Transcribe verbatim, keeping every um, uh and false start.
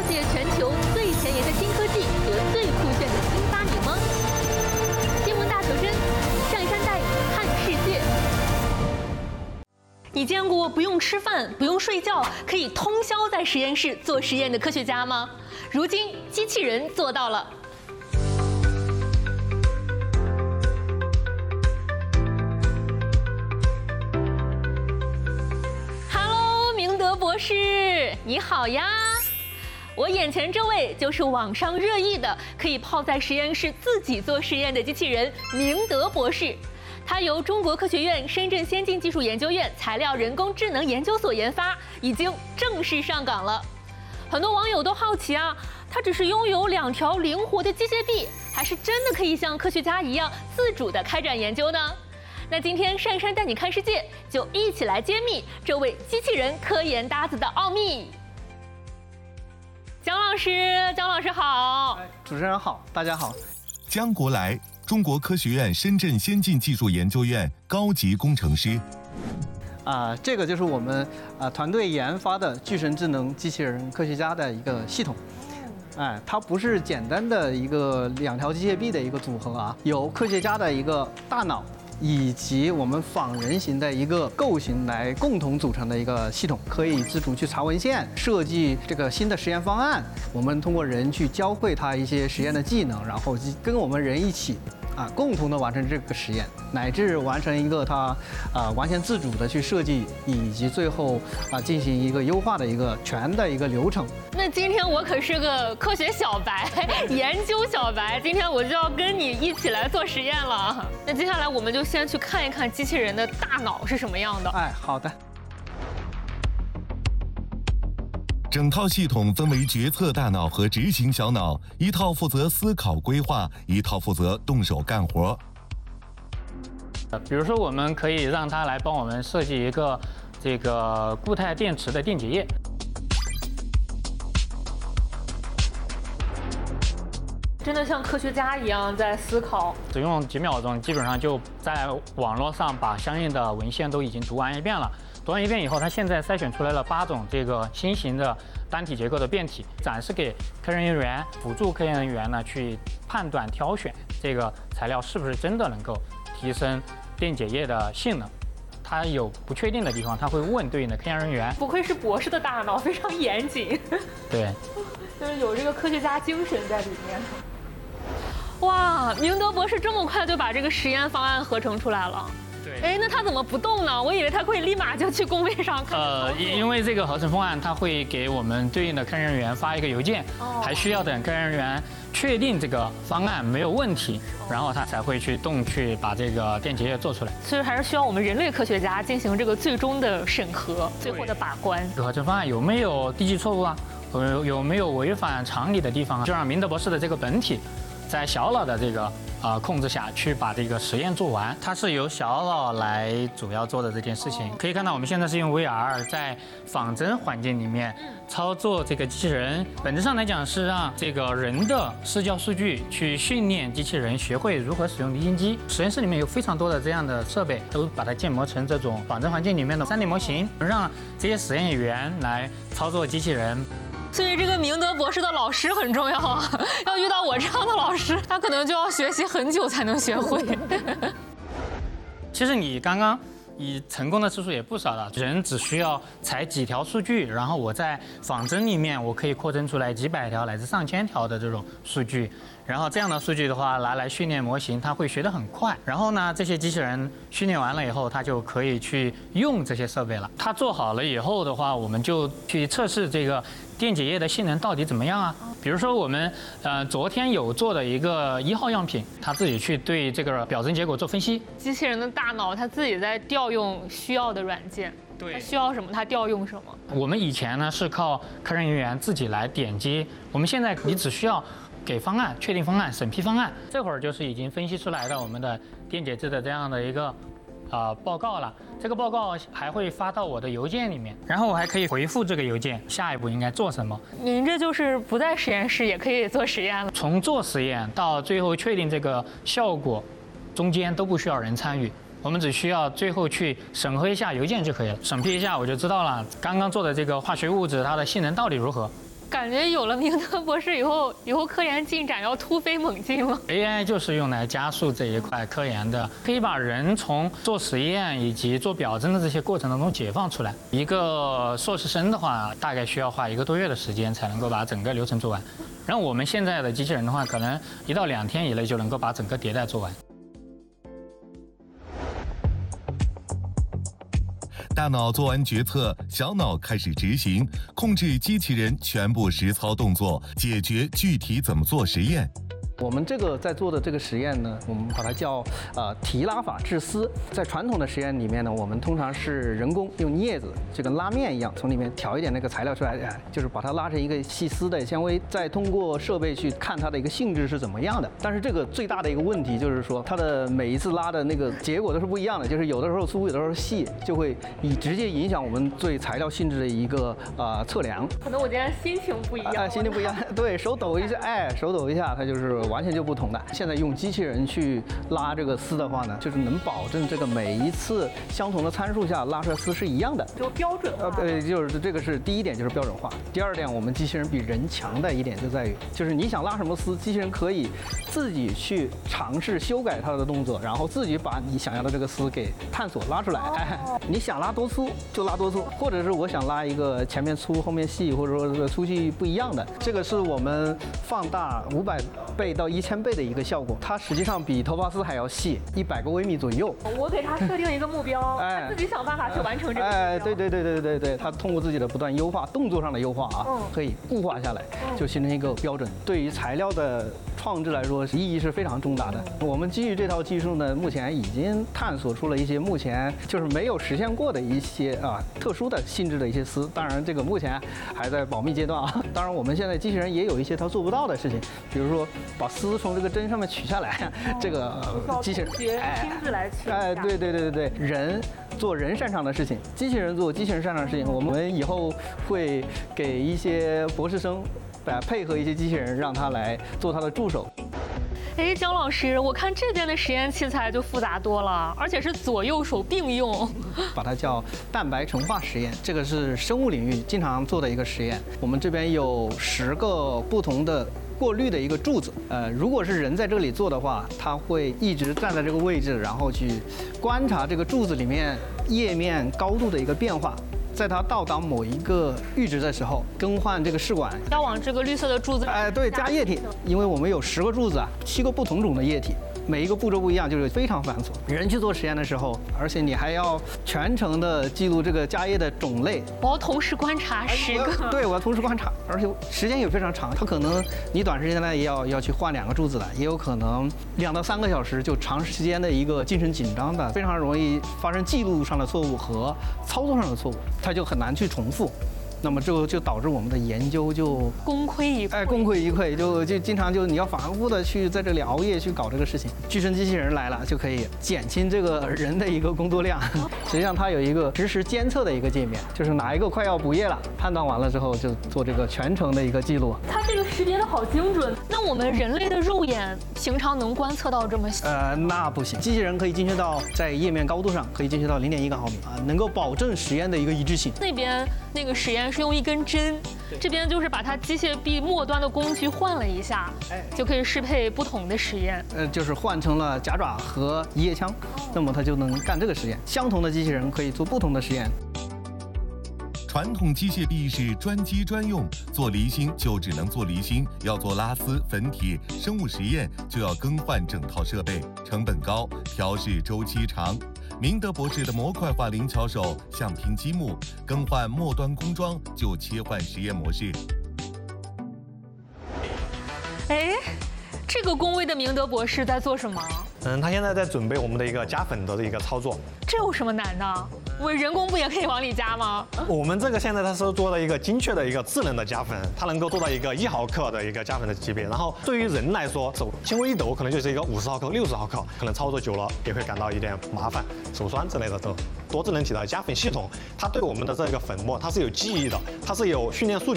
界全球最前沿的新科技和最酷炫的新发明吗？新闻大求真，上山带你看世界。你见过不用吃饭、不用睡觉，可以通宵在实验室做实验的科学家吗？如今，机器人做到了。Hello， 明德博士，你好呀！我眼前这位就是网上热议的，可以泡在实验室自己做实验的机器人明德博士。它由中国科学院深圳先进技术研究院材料人工智能研究所研发，已经正式上岗了。很多网友都好奇啊，它只是拥有两条灵活的机械臂，还是真的可以像科学家一样自主地开展研究呢？那今天上山带你看世界，就一起来揭秘这位机器人科研搭子的奥秘。姜老师，姜老师好。 主持人好，大家好。 姜国来，中国科学院深圳先进技术研究院高级工程师。 啊、呃，这个就是我们啊、呃、团队研发的巨神智能机器人科学家的一个系统。哎，它不是简单的一个两条机械臂的一个组合啊，有科学家的一个大脑，以及我们仿人形的一个构型来共同组成的一个系统，可以自主去查文献、设计这个新的实验方案。我们通过人去教会它一些实验的技能，然后跟我们人一起。啊，共同的完成这个实验，乃至完成一个它啊完全自主的去设计，以及最后啊进行一个优化的一个全的一个流程。 那今天我可是个科学小白，研究小白，今天我就要跟你一起来做实验了。那接下来我们就先去看一看机器人的大脑是什么样的。 哎，好的。 整套系统分为决策大脑和执行小脑，一套负责思考规划，一套负责动手干活。 比如说，我们可以让它来帮我们设计一个这个固态电池的电解液。 真的像科学家一样在思考， 只用几秒钟，基本上就在网络上把相应的文献都已经读完一遍了。读完一遍以后，它现在筛选出来了八种这个新型的单体结构的变体，展示给科研人员、辅助科研人员呢去判断挑选这个材料是不是真的能够提升电解液的性能。它有不确定的地方，它会问对应的科研人员。 不愧是博士的大脑，非常严谨。 对， 就是有这个科学家精神在里面。哇，明德博士这么快就把这个实验方案合成出来了。哎，那他怎么不动呢？我以为他会立马就去工位上看。 呃，因为这个合成方案，它会给我们对应的科研人员发一个邮件，哦、还需要等科研人员确定这个方案没有问题，然后他才会去动去把这个电解液做出来。 所以还是需要我们人类科学家进行这个最终的审核、最后的把关。 合成方案有没有低级错误啊？有有没有违反常理的地方啊？就让明德博士的这个本体，在小脑的这个。啊、呃，控制下去把这个实验做完，它是由小脑来主要做的这件事情。可以看到，我们现在是用 V R 在仿真环境里面操作这个机器人，本质上来讲是让这个人的视角数据去训练机器人学会如何使用离心机。实验室里面有非常多的这样的设备，都把它建模成这种仿真环境里面的 三 D 模型，让这些实验员来操作机器人。 所以这个明德博士的老师很重要啊！要遇到我这样的老师，他可能就要学习很久才能学会。 其实你刚刚你成功的次数也不少了，人只需要采几条数据，然后我在仿真里面我可以扩增出来几百条乃至上千条的这种数据。然后这样的数据的话，拿来训练模型，它会学得很快。然后呢，这些机器人训练完了以后，它就可以去用这些设备了。它做好了以后的话，我们就去测试这个电解液的性能到底怎么样啊？比如说我们呃昨天有做的一个一号样品，它自己去对这个表征结果做分析。 机器人的大脑它自己在调用需要的软件， 对， 它需要什么它调用什么。 我们以前呢是靠科研人员自己来点击，我们现在你只需要。给方案、确定方案、审批方案，这会儿就是已经分析出来的我们的电解质的这样的一个啊、呃、报告了。这个报告还会发到我的邮件里面，然后我还可以回复这个邮件，下一步应该做什么。 您这就是不在实验室也可以做实验了。 从做实验到最后确定这个效果，中间都不需要人参与。我们只需要最后去审核一下邮件就可以了，审批一下我就知道了刚刚做的这个化学物质它的性能到底如何。 感觉有了明德博士以后，以后科研进展要突飞猛进了。 A I 就是用来加速这一块科研的，可以把人从做实验以及做表征的这些过程当中解放出来。一个硕士生的话，大概需要花一个多月的时间才能够把整个流程做完。然后我们现在的机器人的话，可能一到两天以内就能够把整个迭代做完。 大脑做完决策，小脑开始执行，控制机器人全部实操动作，解决具体怎么做实验。 我们这个在做的这个实验呢，我们把它叫呃提拉法制丝。在传统的实验里面呢，我们通常是人工用镊子，就跟拉面一样，从里面挑一点那个材料出来，哎，就是把它拉成一个细丝的纤维，再通过设备去看它的一个性质是怎么样的。但是这个最大的一个问题就是说，它的每一次拉的那个结果都是不一样的，就是有的时候粗，有的时候细，就会以直接影响我们对材料性质的一个呃测量。 可能我今天心情不一样， 哎，心情不一样，对手抖一下，哎，手抖一下，它就是完全就不同的。现在用机器人去拉这个丝的话呢，就是能保证这个每一次相同的参数下拉出来丝是一样的， 就标准化。 呃，对，就是这个是第一点，就是标准化。第二点，我们机器人比人强的一点就在于，就是你想拉什么丝，机器人可以自己去尝试修改它的动作，然后自己把你想要的这个丝给探索拉出来。哎，你想拉多粗就拉多粗，或者是我想拉一个前面粗后面细，或者说粗细不一样的，这个是我们放大五百倍到一千倍的一个效果。它实际上比头发丝还要细，一百个微米左右。 我给它设定一个目标， 哎， 自己想办法去完成这个目标。 哎，对对对对对对，它通过自己的不断优化，动作上的优化啊， 嗯、 可以固化下来，就形成一个标准。对于材料的创制来说，意义是非常重大的。我们基于这套技术呢，目前已经探索出了一些目前就是没有实现过的一些啊特殊的性质的一些丝。当然，这个目前还在保密阶段啊。当然，我们现在机器人也有一些它做不到的事情，比如说把丝从这个针上面取下来，这个、呃、机器人亲自来取。 哎，对对对对对，人做人擅长的事情，机器人做机器人擅长的事情。我们以后会给一些博士生，来配合一些机器人，让他来做他的助手。 哎，姜老师，我看这边的实验器材就复杂多了，而且是左右手并用。 把它叫蛋白纯化实验，这个是生物领域经常做的一个实验。我们这边有十个不同的过滤的一个柱子，呃，如果是人在这里做的话，他会一直站在这个位置，然后去观察这个柱子里面液面高度的一个变化。在它到达某一个阈值的时候，更换这个试管， 要往这个绿色的柱子里， 哎，对，加液体，因为我们有十个柱子啊，七个不同种的液体。每一个步骤不一样，就是非常繁琐。人去做实验的时候，而且你还要全程的记录这个加液的种类。 我要同时观察十个。 对，我要同时观察，而且时间也非常长。它可能你短时间内要要去换两个柱子的，也有可能两到三个小时就长时间的一个精神紧张的，非常容易发生记录上的错误和操作上的错误，它就很难去重复。那么这个就导致我们的研究就功亏一篑， 哎，功亏一篑，就就经常就你要反复的去在这里熬夜去搞这个事情。具身机器人来了，就可以减轻这个人的一个工作量。实际上它有一个实时监测的一个界面，就是哪一个快要不液了，判断完了之后就做这个全程的一个记录。 它这个识别的好精准。那我们人类的肉眼平常能观测到这么细？ 呃，那不行，机器人可以精确到在液面高度上可以精确到零点一个毫米啊，能够保证实验的一个一致性。 那边那个实验是用一根针，这边就是把它机械臂末端的工具换了一下，就可以适配不同的实验。 呃，就是换成了夹爪和一叶枪，那么它就能干这个实验。相同的机器人可以做不同的实验。 传统机械臂是专机专用，做离心就只能做离心，要做拉丝、粉体、生物实验就要更换整套设备，成本高，调试周期长。明德博士的模块化灵巧手像拼积木，更换末端工装就切换实验模式。 哎，这个工位的明德博士在做什么？ 嗯，他现在在准备我们的一个加粉的一个操作。 这有什么难的？我人工不也可以往里加吗？ 我们这个现在它是做了一个精确的一个智能的加粉，它能够做到一个一毫克的一个加粉的级别。然后对于人来说，手轻微一抖可能就是一个五十毫克、六十毫克，可能操作久了也会感到一点麻烦，手酸之类的。这多智能体的加粉系统，它对我们的这个粉末它是有记忆的，它是有训练数据。